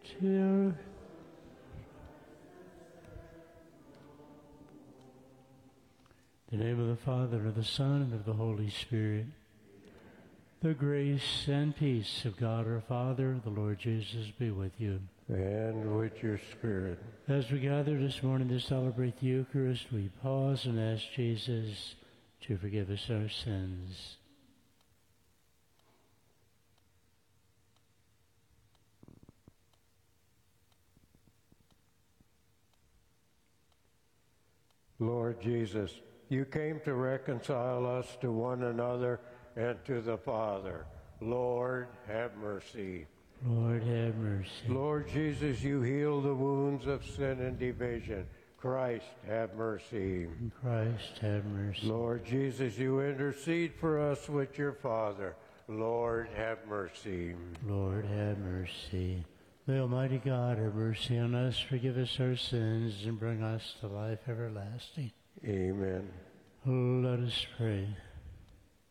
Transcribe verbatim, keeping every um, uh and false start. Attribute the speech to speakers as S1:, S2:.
S1: till in the name of the Father, and of the Son, and of the Holy Spirit. The grace and peace of God our Father, the Lord Jesus, be with you.
S2: And with your spirit.
S1: As we gather this morning to celebrate the Eucharist, we pause and ask Jesus to forgive us our sins.
S2: Lord Jesus, you came to reconcile us to one another and to the Father. Lord, have mercy.
S1: Lord, have mercy.
S2: Lord Jesus, you heal the wounds of sin and division. Christ, have mercy.
S1: Christ, have mercy.
S2: Lord Jesus, you intercede for us with your Father. Lord, have mercy.
S1: Lord, have mercy. May Almighty God have mercy on us, forgive us our sins, and bring us to life everlasting.
S2: Amen.
S1: Let us pray.